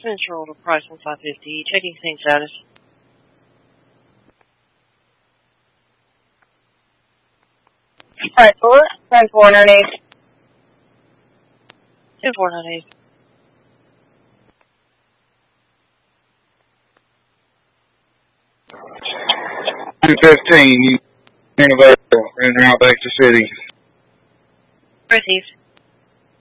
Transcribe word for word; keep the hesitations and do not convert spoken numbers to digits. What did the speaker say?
Central to Price one five fifty. Checking scene status. Alright, so let's ten four nine eight. ten four nine eight. one fifteen, you available, en route back to city. Received.